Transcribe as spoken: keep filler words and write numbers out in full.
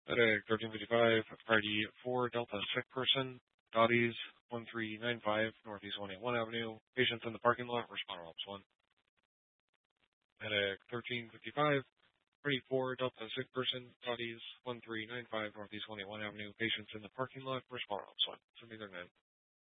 Medic thirteen fifty-five, party four Delta sick person, Dotties one three nine five, Northeast one eighty-one Avenue. Patients in the parking lot, responder ops one. Medic thirteen fifty-five, party four Delta sick person, Dotties one three nine five, Northeast one eighty-one Avenue. Patients in the parking lot, responder ops one. Send me their name.